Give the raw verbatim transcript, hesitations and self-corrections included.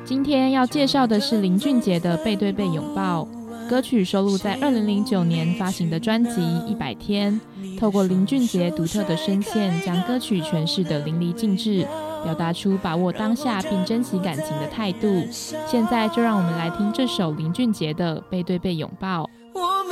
今天要介绍的是林俊杰的《背对背拥抱》，歌曲收录在二零零九年发行的专辑《一百天》，透过林俊杰独特的声线，将歌曲诠释得淋漓尽致，表达出把握当下并珍惜感情的态度。现在就让我们来听这首林俊杰的《背对背拥抱》。